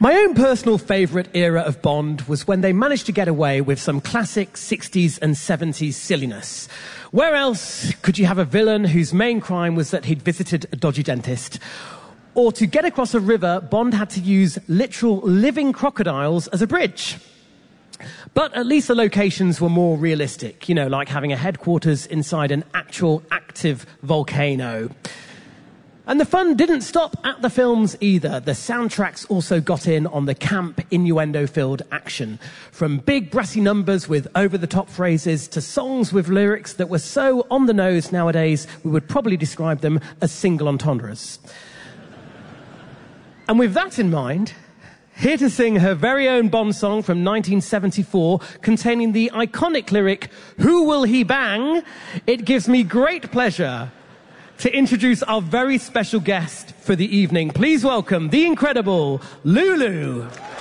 My own personal favourite era of Bond was when they managed to get away with some classic 60s and 70s silliness. Where else could you have a villain whose main crime was that he'd visited a dodgy dentist? Or to get across a river, Bond had to use literal living crocodiles as a bridge. But at least the locations were more realistic, you know, like having a headquarters inside an actual active volcano. And the fun didn't stop at the films either. The soundtracks also got in on the camp, innuendo-filled action. From big brassy numbers with over-the-top phrases to songs with lyrics that were so on the nose nowadays, we would probably describe them as single entendres. And with that in mind, here to sing her very own Bond song from 1974, containing the iconic lyric, "Who will he bang?" It gives me great pleasure to introduce our very special guest for the evening. Please welcome the incredible Lulu.